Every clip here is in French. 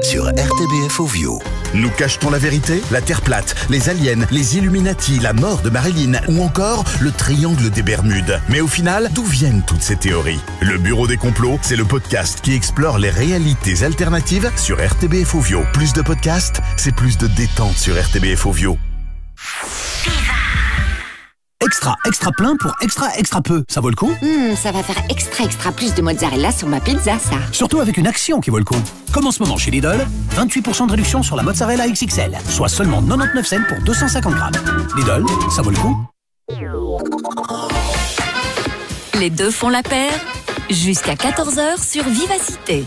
sur RTBF Ovio. Nous cache-t-on la vérité? La Terre plate, les aliens, les Illuminati, la mort de Marilyn ou encore le triangle des Bermudes. Mais au final, d'où viennent toutes ces théories? Le Bureau des complots, c'est le podcast qui explore les réalités alternatives sur RTBF Ovio. Plus de podcasts, c'est plus de détente sur RTBF Ovio. Extra plein pour extra peu. Ça vaut le coup? Ça va faire extra plus de mozzarella sur ma pizza, ça. Surtout avec une action qui vaut le coup. Comme en ce moment chez Lidl, 28% de réduction sur la mozzarella XXL, soit seulement 99 cents pour 250 grammes. Lidl, ça vaut le coup? Les deux font la paire, jusqu'à 14h sur Vivacité.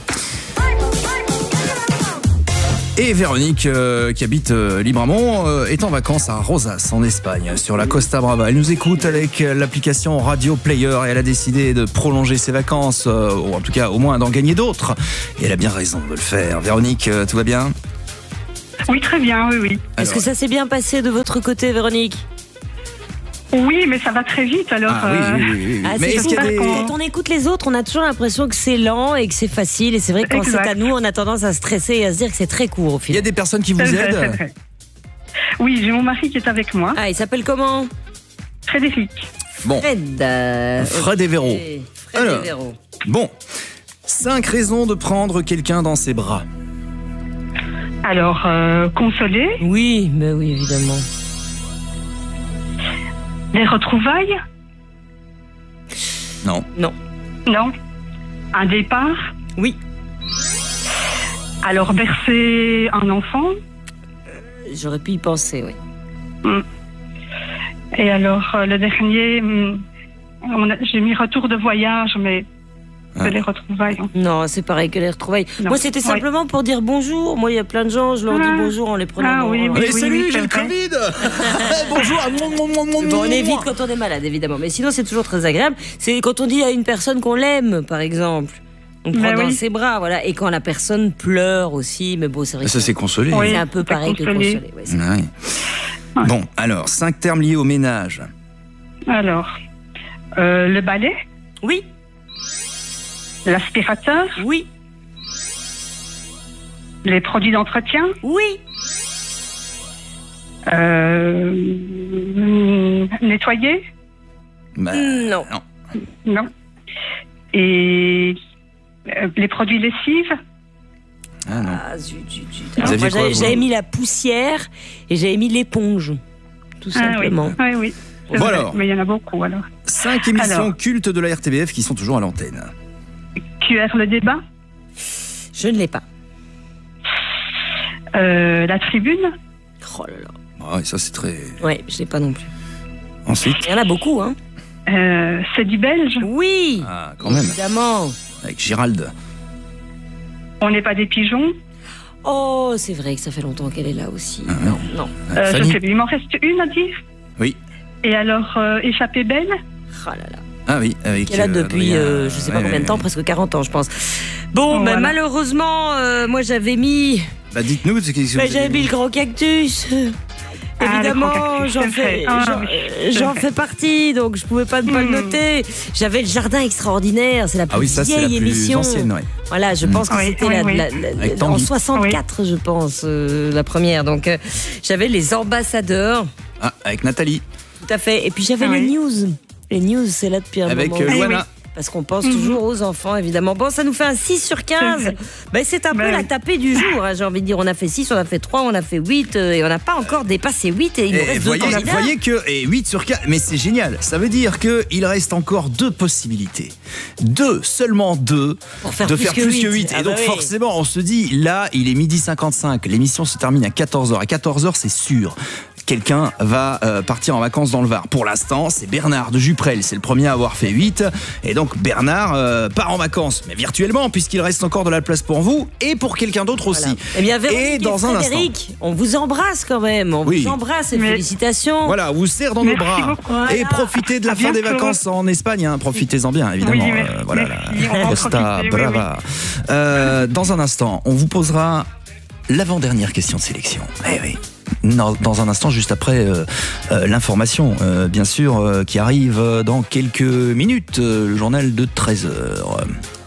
Et Véronique, qui habite Libramont, est en vacances à Rosas, en Espagne, sur la Costa Brava. Elle nous écoute avec l'application Radio Player et elle a décidé de prolonger ses vacances, ou en tout cas au moins d'en gagner d'autres. Et elle a bien raison de le faire. Véronique, tout va bien? Oui, très bien, oui. Est-ce que ça s'est bien passé de votre côté, Véronique? Oui, mais ça va très vite, alors... oui. Mais quand on écoute les autres, on a toujours l'impression que c'est lent et que c'est facile. Et c'est vrai que quand c'est à nous, on a tendance à stresser et à se dire que c'est très court au final. Il y a des personnes qui vous aident? Oui, j'ai mon mari qui est avec moi. Ah, il s'appelle comment? Frédéric. Bon. Fred et Véro. Fred et Véro. Bon. 5 raisons de prendre quelqu'un dans ses bras. Alors, consoler. Oui, mais oui, évidemment. Des retrouvailles? Non. Un départ? Oui. Alors, bercer un enfant? J'aurais pu y penser, oui. Et alors, le dernier, j'ai mis retour de voyage, mais c'est les retrouvailles. Non, c'est pareil que les retrouvailles. Non. Moi, c'était simplement pour dire bonjour. Moi, il y a plein de gens, je leur dis bonjour en les prenant. Salut, j'ai le Covid. Bonjour. On évite quand on est malade, évidemment. Mais sinon, c'est toujours très agréable. C'est quand on dit à une personne qu'on l'aime, par exemple. On prend dans ses bras, voilà. Et quand la personne pleure aussi, mais bon, c'est vrai. Ça, c'est consoler. C'est un peu pareil que consoler. Ouais, Bon, alors, 5 termes liés au ménage. Alors, le balai? Oui. L'aspirateur? Oui. Les produits d'entretien? Oui. Nettoyer? Non. Et les produits lessives? Ah non. Alors, j'avais mis la poussière et j'avais mis l'éponge, tout simplement. Oui. Bon alors. Mais il y en a beaucoup alors. 5 émissions cultes de la RTBF qui sont toujours à l'antenne. QR le débat? Je ne l'ai pas. La tribune? Oh là là. Ah, et ça c'est très... Ouais, je ne l'ai pas non plus. Ensuite? Il y en a beaucoup, hein. C'est du belge? Oui. Ah, quand même. Évidemment. Avec Gérald. On n'est pas des pigeons? Oh, c'est vrai que ça fait longtemps qu'elle est là aussi. Non. Je sais plus, il m'en reste une à dire? Oui. Et alors, échappée belle? Oh là là. Ah oui, avec... Elle est là depuis, je sais pas combien de temps, presque 40 ans, je pense. Bon, voilà. Malheureusement, moi j'avais mis... dites-nous. J'avais mis le grand cactus. Évidemment, j'en fais partie, donc je pouvais pas ne pas le noter. J'avais le jardin extraordinaire, c'est la plus vieille émission. Ancienne, Voilà, je pense que c'était en 64, je pense, la première. Donc j'avais les ambassadeurs. Ah, avec Nathalie. Tout à fait. Et puis j'avais les news. Les news, c'est là depuis un moment. Avec Luana. Parce qu'on pense toujours aux enfants, évidemment. Bon, ça nous fait un 6 sur 15. C'est un peu la tapée du jour, hein, j'ai envie de dire. On a fait 6, on a fait 3, on a fait 8, et on n'a pas encore dépassé 8, et il nous reste 2 candidats. Vous voyez que 8 sur 4, mais c'est génial. Ça veut dire qu'il reste encore 2 possibilités. Seulement 2, de faire plus que 8. Et donc forcément, on se dit, là, il est 12h55. L'émission se termine à 14h. À 14h, c'est sûr. Quelqu'un va partir en vacances dans le Var. Pour l'instant, c'est Bernard de Juprel. C'est le premier à avoir fait 8. Et donc, Bernard part en vacances, mais virtuellement, puisqu'il reste encore de la place pour vous et pour quelqu'un d'autre aussi. Eh bien, Véronique et dans un instant, on vous embrasse quand même. On vous embrasse et félicitations. Voilà, on vous serre dans nos bras. Et profitez de la fin des vacances en Espagne. Hein. Profitez-en bien, évidemment. Voilà, la Costa Brava. Dans un instant, on vous posera l'avant-dernière question de sélection. Oui. Dans un instant, juste après l'information, bien sûr, qui arrive dans quelques minutes, le journal de 13h.